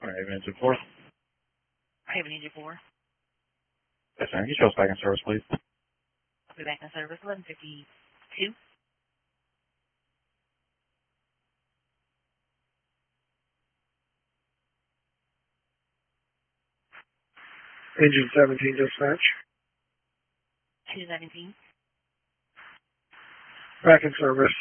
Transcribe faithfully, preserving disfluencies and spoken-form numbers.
Raven Engine four. Raven Engine four. Yes, sir. Can you show us back in service, please? I'll be back in service, eleven fifty-two. Engine seventeen dispatch. two seventeen. Back in service.